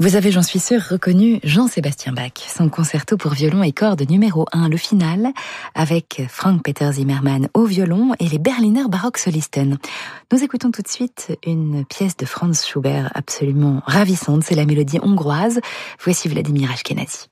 Vous avez, j'en suis sûre, reconnu Jean-Sébastien Bach, son concerto pour violon et cordes numéro 1, le final, avec Frank-Peter Zimmermann au violon et les Berliner Barocksolisten. Nous écoutons tout de suite une pièce de Franz Schubert absolument ravissante, c'est la mélodie hongroise. Voici Vladimir Ashkenazy.